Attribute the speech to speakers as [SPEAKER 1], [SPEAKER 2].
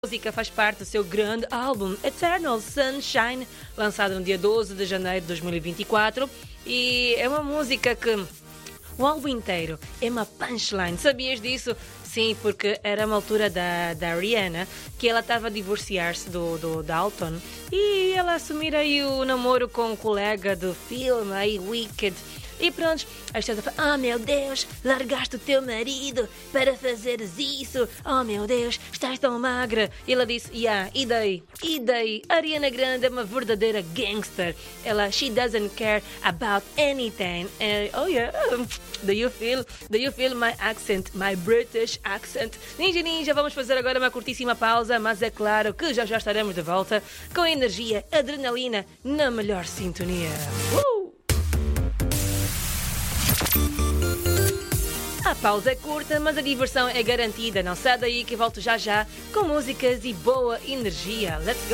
[SPEAKER 1] A música faz parte do seu grande álbum Eternal Sunshine, lançado no dia 12 de janeiro de 2024, e é uma música que o álbum inteiro é uma punchline. Sabias disso? Sim, porque era uma altura da Rihanna que ela estava a divorciar-se do Dalton e ela assumir aí o namoro com um colega do filme, aí Wicked. E pronto, a história fala: oh meu Deus, largaste o teu marido para fazeres isso. Oh meu Deus, estás tão magra. E ela disse: yeah, e daí? E daí? A Ariana Grande é uma verdadeira gangster. Ela, she doesn't care about anything. And, oh yeah, do you feel my accent, my British accent? Ninja, vamos fazer agora uma curtíssima pausa, mas é claro que já estaremos de volta com energia, adrenalina, na melhor sintonia. A pausa é curta, mas a diversão é garantida. Não sai daí que volto já com músicas e boa energia. Let's go!